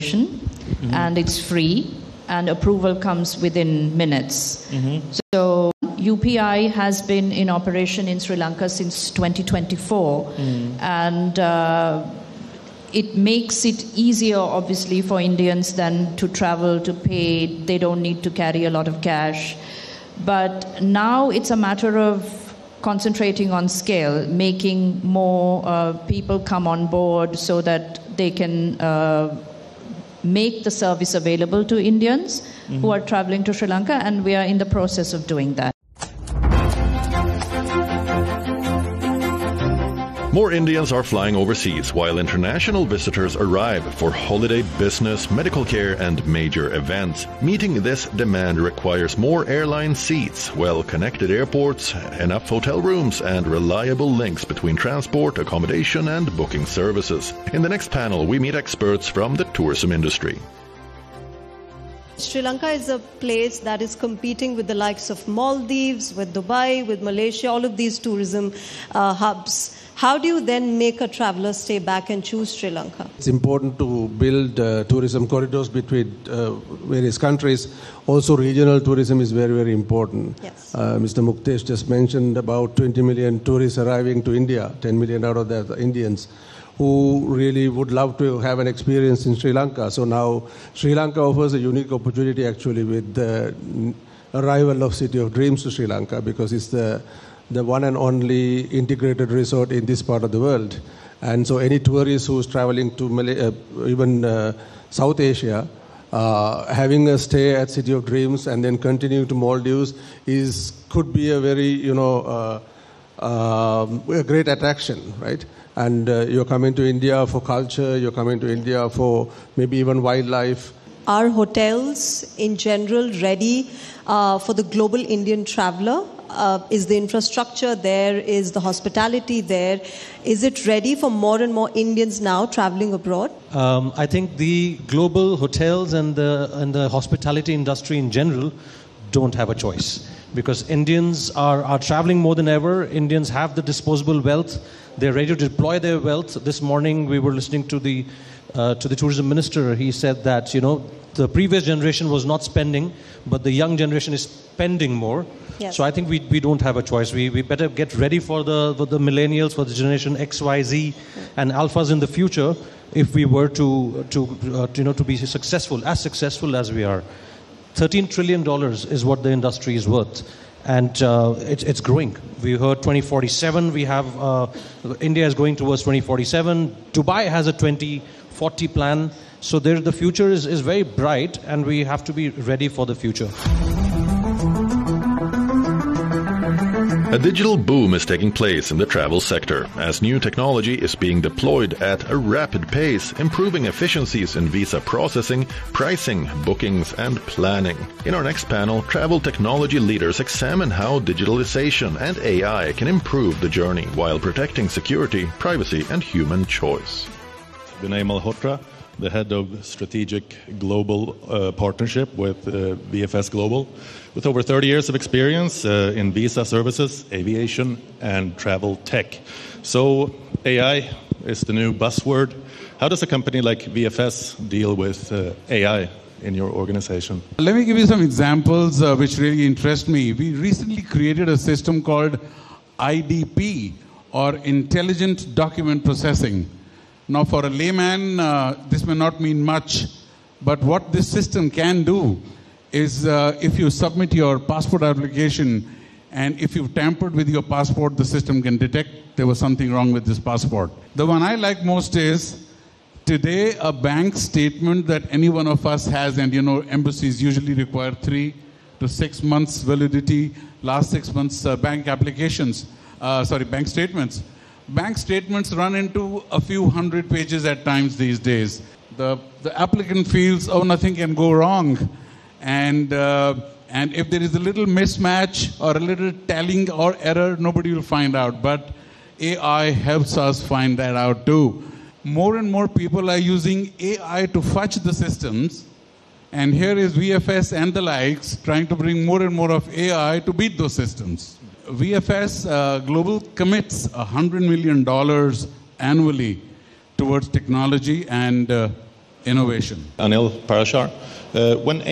and it's free, and approval comes within minutes. So UPI has been in operation in Sri Lanka since 2024, and it makes it easier, obviously, for Indians than to travel, to pay. They don't need to carry a lot of cash. But now it's a matter of concentrating on scale, making more people come on board so that they can make the service available to Indians who are traveling to Sri Lanka, and we are in the process of doing that. More Indians are flying overseas, while international visitors arrive for holiday, business, medical care, and major events. Meeting this demand requires more airline seats, well-connected airports, enough hotel rooms, and reliable links between transport, accommodation, and booking services. In the next panel, we meet experts from the tourism industry. Sri Lanka is a place that is competing with the likes of Maldives, with Dubai, with Malaysia, all of these tourism hubs. How do you then make a traveler stay back and choose Sri Lanka? It's important to build tourism corridors between various countries. Also, regional tourism is very, very important. Yes. Mr. Muktesh just mentioned about 20 million tourists arriving to India, 10 million out of that are Indians, who really would love to have an experience in Sri Lanka. So now Sri Lanka offers a unique opportunity actually with the arrival of City of Dreams to Sri Lanka, because it's the one and only integrated resort in this part of the world. And so any tourist who's traveling to even South Asia, having a stay at City of Dreams and then continuing to Maldives could be a very, a great attraction, right? And you're coming to India for culture, you're coming to India for maybe even wildlife. Are hotels in general ready for the global Indian traveler? Is the infrastructure there? Is the hospitality there? Is it ready for more and more Indians now traveling abroad? I think the global hotels and the hospitality industry in general don't have a choice, because Indians are traveling more than ever. Indians have the disposable wealth. They're ready to deploy their wealth. This morning we were listening to the tourism minister. He said that, the previous generation was not spending, but the young generation is spending more. Yes. So I think we don't have a choice. We better get ready for the millennials, for the generation X, Y, Z, and alphas in the future, if we were to be successful as we are. $13 trillion is what the industry is worth. And it's growing. We heard 2047. We have India is going towards 2047. Dubai has a 2040 plan. So the future is very bright, and we have to be ready for the future. A digital boom is taking place in the travel sector as new technology is being deployed at a rapid pace, improving efficiencies in visa processing, pricing, bookings, and planning. In our next panel, travel technology leaders examine how digitalization and AI can improve the journey while protecting security, privacy, and human choice. Vinay Malhotra, the head of strategic global partnership with VFS Global, with over 30 years of experience in visa services, aviation, and travel tech. So AI is the new buzzword. How does a company like VFS deal with AI in your organization? Let me give you some examples which really interest me. We recently created a system called IDP, or Intelligent Document Processing. Now, for a layman, this may not mean much, but what this system can do is if you submit your passport application and if you've tampered with your passport, the system can detect there was something wrong with this passport. The one I like most is today a bank statement that any one of us has, and embassies usually require 3 to 6 months validity, last 6 months bank statements. Bank statements run into a few hundred pages at times these days. The applicant feels, nothing can go wrong. And if there is a little mismatch or a little tallying or error, nobody will find out. But AI helps us find that out too. More and more people are using AI to fudge the systems. And here is VFS and the likes trying to bring more and more of AI to beat those systems. VFS Global commits $100 million annually towards technology, and innovation? Anil Parashar. When